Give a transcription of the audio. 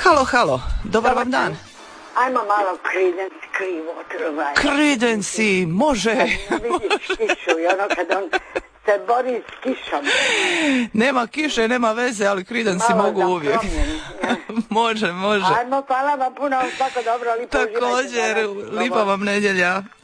Halo, halo, dobar vam dan. Ajmo malo Creedence Clearwater. Creedence, može. Vidiš kišu i ono kad on se bori s kišom. Nema kiše, nema veze, ali Creedence mogu uvijek. Može. Ajmo, hvala vam puno, svako dobro, lipo uživajte. Također, lipa vam nedjelja.